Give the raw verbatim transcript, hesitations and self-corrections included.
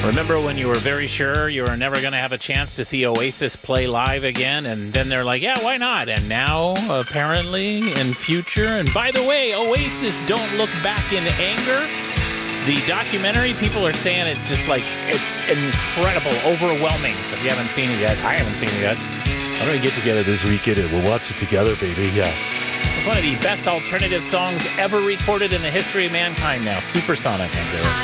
Remember when you were very sure you were never going to have a chance to see Oasis play live again, and then they're like, yeah, why not? And now, apparently, in future, and by the way, Oasis Don't Look Back in Anger, the documentary, people are saying it just like, it's incredible, overwhelming. So if you haven't seen it yet, I haven't seen it yet. I'm going to get together this weekend and we'll watch it together, baby. Yeah. It's one of the best alternative songs ever recorded in the history of mankind now. Supersonic.